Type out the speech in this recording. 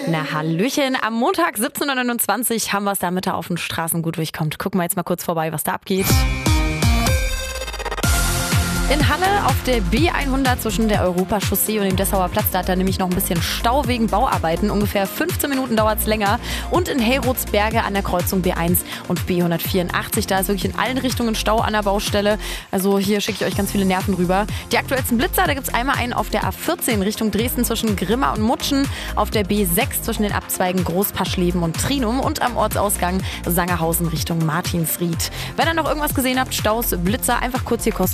Na hallöchen, am Montag 17.29 Uhr haben wir es, damit er auf den Straßen gut durchkommt. Gucken wir jetzt mal kurz vorbei, was da abgeht. In Halle auf der B100 zwischen der Europachaussee und dem Dessauer Platz, da hat er nämlich noch ein bisschen Stau wegen Bauarbeiten. Ungefähr 15 Minuten dauert es länger. Und in Heyrothsberge an der Kreuzung B1 und B184, da ist wirklich in allen Richtungen Stau an der Baustelle. Also hier schicke ich euch ganz viele Nerven rüber. Die aktuellsten Blitzer, da gibt es einmal einen auf der A14 Richtung Dresden zwischen Grimma und Mutschen, auf der B6 zwischen den Abzweigen Großpaschleben und Trinum und am Ortsausgang Sangerhausen Richtung Martinsried. Wenn ihr noch irgendwas gesehen habt, Staus, Blitzer, einfach kurz hier kostenlos